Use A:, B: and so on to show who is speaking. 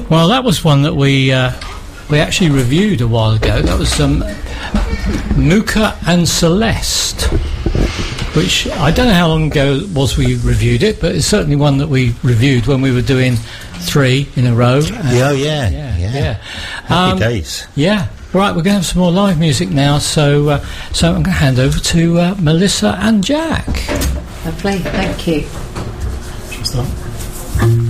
A: Well, that was one that we actually reviewed a while ago. That was Mooka and Celeste, which I don't know how long ago it was we reviewed it, but it's certainly one that we reviewed when we were doing 3 in a row.
B: Yeah. Happy days.
A: Yeah. Right, we're going to have some more live music now, so I'm going to hand over to Melissa and Jack.
C: Lovely, thank you.
A: Shall we start?